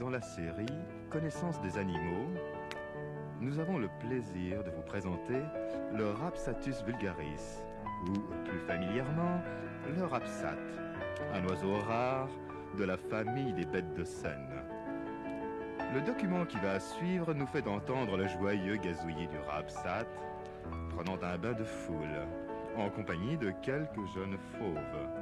dans la série Connaissance des animaux, nous avons le plaisir de vous présenter le Rapsatus vulgaris, ou plus familièrement, le rapsat, un oiseau rare de la famille des bêtes de Seine. Le document qui va suivre nous fait entendre le joyeux gazouillis du rapsat, prenant un bain de foule, en compagnie de quelques jeunes fauves.